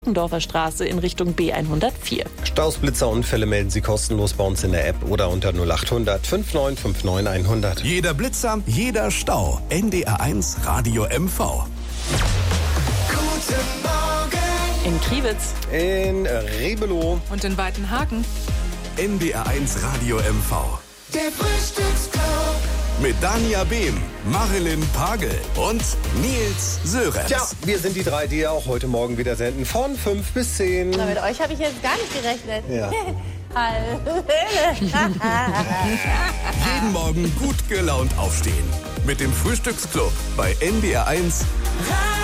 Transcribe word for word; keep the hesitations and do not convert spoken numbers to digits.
Reckendorfer Straße in Richtung B hundertvier. Staus, Blitzer, Unfälle melden Sie kostenlos bei uns in der App oder unter null acht hundert fünfundneunzig neunundfünfzig hundert. Jeder Blitzer, jeder Stau. N D R eins Radio M V. Guten Morgen. In Kriwitz. In Rebelow. Und in Weitenhagen. N D R eins Radio M V. Der Frühstücksclub. Mit Danja Behm, Marilyn Pagel und Nils Sörenz. Tja, wir sind die drei, die ja auch heute Morgen wieder senden. Von fünf bis zehn. Na, mit euch habe ich jetzt gar nicht gerechnet. Ja. Jeden Morgen gut gelaunt aufstehen. Mit dem Frühstücksclub bei N D R eins.